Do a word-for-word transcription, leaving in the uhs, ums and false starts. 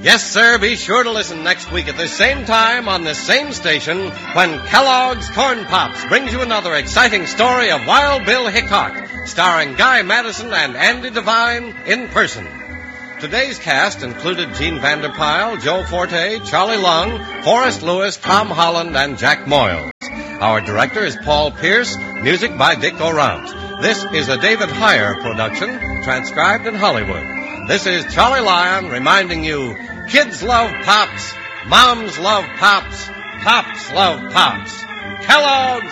Yes, sir, be sure to listen next week at the same time on this same station when Kellogg's Corn Pops brings you another exciting story of Wild Bill Hickok, starring Guy Madison and Andy Devine in person. Today's cast included Gene Vanderpyle, Joe Forte, Charlie Lung, Forrest Lewis, Tom Holland, and Jack Moyles. Our director is Paul Pierce, music by Dick Orant. This is a David Heyer production, transcribed in Hollywood. This is Charlie Lyon reminding you, kids love Pops, moms love Pops, Pops love Pops. Kellogg's